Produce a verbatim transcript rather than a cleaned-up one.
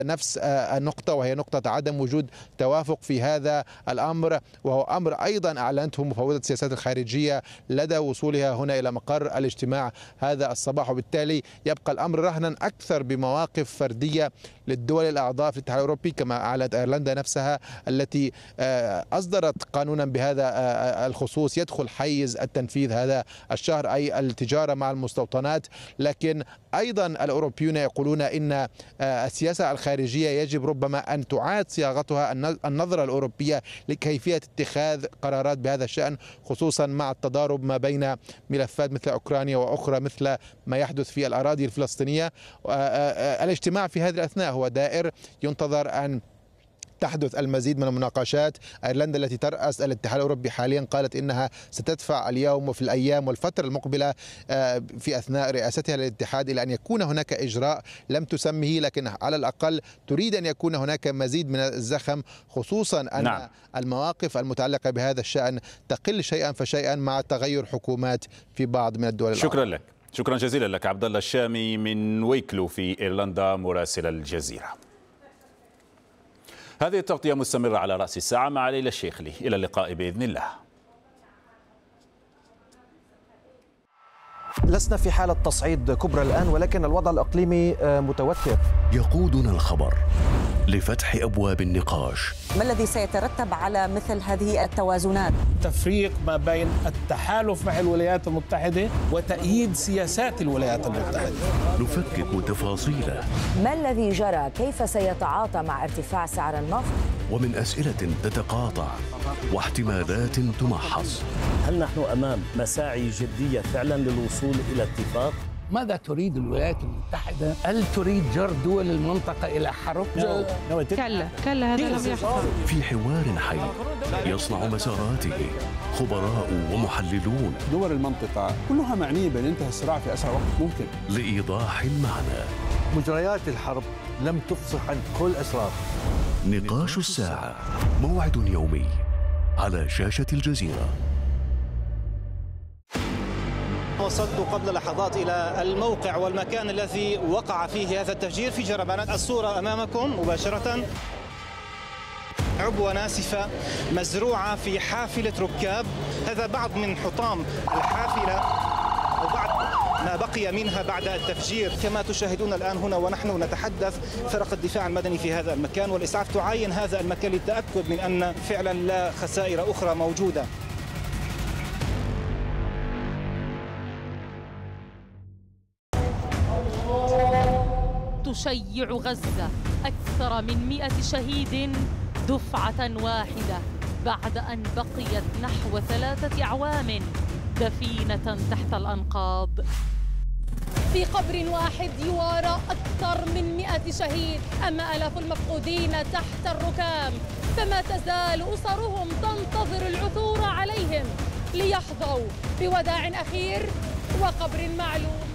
نفس النقطة، وهي نقطة عدم وجود توافق في هذا الأمر، وهو أمر أيضا أعلنته مفوضة السياسات الخارجية لدى وصولها هنا إلى مقر الاجتماع هذا الصباح. وبالتالي يبقى الأمر رهنا أكثر بمواقف فردية للدول الأعضاء في الاتحاد الأوروبي، كما أعلنت أيرلندا نفسها التي أصدرت قانونا بهذا الخصوص يدخل حيز التنفيذ هذا الشهر، أي التجارة مع المستوطنات. لكن أيضا الأوروبيون يقولون إن السياسة الخارجية يجب ربما أن تعاد صياغتها النظرة الأوروبية لكيفية اتخاذ قرارات بهذا الشأن، خصوصا مع التضارب ما بين ملفات مثل أوكرانيا وأخرى مثل ما يحدث في الأراضي الفلسطينية. الاجتماع في هذه الأثناء هو دائر، ينتظر أن تحدث المزيد من المناقشات. أيرلندا التي ترأس الاتحاد الأوروبي حاليا قالت إنها ستدفع اليوم وفي الأيام والفترة المقبلة في أثناء رئاستها للاتحاد إلى أن يكون هناك إجراء لم تسمه، لكن على الأقل تريد أن يكون هناك مزيد من الزخم، خصوصا أن نعم. المواقف المتعلقة بهذا الشأن تقل شيئا فشيئا مع تغير حكومات في بعض من الدول. شكرا لك، شكرا جزيلا لك عبد الله الشامي من ويكلو في إيرلندا مراسل الجزيرة. هذه التغطية مستمرة على رأس الساعة مع ليلى الشيخلي، إلى اللقاء بإذن الله. لسنا في حالة تصعيد كبرى الآن، ولكن الوضع الإقليمي متوتر. يقودنا الخبر لفتح أبواب النقاش. ما الذي سيترتب على مثل هذه التوازنات؟ تفريق ما بين التحالف مع الولايات المتحدة وتأييد سياسات الولايات المتحدة. نفكك تفاصيله. ما الذي جرى؟ كيف سيتعاطى مع ارتفاع سعر النفط؟ ومن أسئلة تتقاطع واحتمالات تمحص. هل نحن أمام مساعي جدية فعلا للوصول إلى اتفاق؟ ماذا تريد الولايات المتحدة؟ هل تريد جر دول المنطقة إلى حرب؟ كلا كلا هذا لم يحصل. في حوار حي يصنع مساراته خبراء ومحللون. دول المنطقة كلها معنية بانتهاء الصراع في أسرع وقت ممكن. لإيضاح المعنى. مجريات الحرب لم تفصح عن كل أسرار. نقاش الساعة، موعد يومي على شاشة الجزيرة. وصلت قبل لحظات إلى الموقع والمكان الذي وقع فيه هذا التفجير في جربانات. الصورة أمامكم مباشرة، عبوة ناسفة مزروعة في حافلة ركاب. هذا بعض من حطام الحافلة وبعض ما بقي منها بعد التفجير. كما تشاهدون الآن هنا ونحن نتحدث، فرق الدفاع المدني في هذا المكان والإسعاف تعاين هذا المكان للتأكد من أن فعلا لا خسائر أخرى موجودة. تشيع غزة أكثر من مئة شهيد دفعة واحدة بعد أن بقيت نحو ثلاثة أعوام دفينة تحت الأنقاض. في قبر واحد يوارى أكثر من مئة شهيد، أما آلاف المفقودين تحت الركام، فما تزال أسرهم تنتظر العثور عليهم ليحظوا بوداع أخير وقبر معلوم.